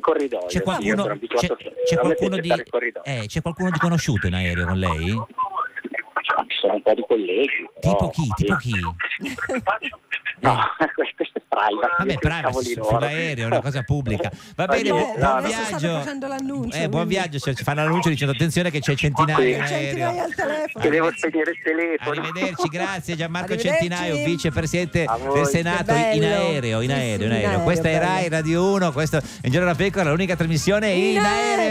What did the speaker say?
corridoio. C'è qualcuno, io sono abituato c'è a qualcuno stare in corridoio. c'è qualcuno di conosciuto in aereo con lei? Ci sono un po' di colleghi. Tipo chi? Tipo chi? No, questo è private. Vabbè, sull'aereo è una cosa pubblica. Va bene, buon State viaggio. facendo l'annuncio. Buon quindi. viaggio, ci fanno l'annuncio dicendo attenzione che c'è Centinaio in Centinaia aereo. al telefono. Che devo spegnere il telefono. Arrivederci, grazie Gianmarco Arrivederci. Centinaio, vicepresidente A voi. del Senato, Che in bello. aereo, in Sì, aereo, sì, in in aereo. aereo, Questa è bello. Rai Radio 1, questo è Un Giorno da Pecora, l'unica trasmissione in aereo.